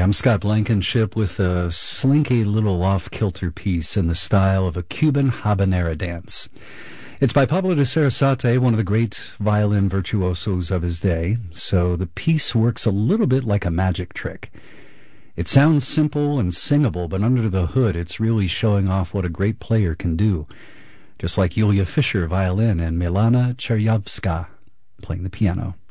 I'm Scott Blankenship with a slinky little off-kilter piece in the style of a Cuban habanera dance. It's by Pablo de Sarasate, one of the great violin virtuosos of his day, so the piece works a little bit like a magic trick. It sounds simple and singable, but under the hood it's really showing off what a great player can do, just like Yulia Fischer, violin, and Milana Chernyavska playing the piano.